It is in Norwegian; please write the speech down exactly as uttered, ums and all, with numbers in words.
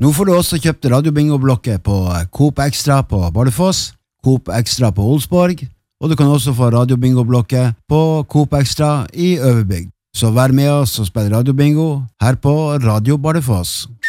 Nå får du også kjøpt radiobingo-blokket på Coop Extra på Bardufoss, Coop Extra på Olsborg, og du kan også få radiobingo-blokket på Coop Extra i Øverbygd. Så vær med oss og spill radiobingo her på Radio Bardufoss.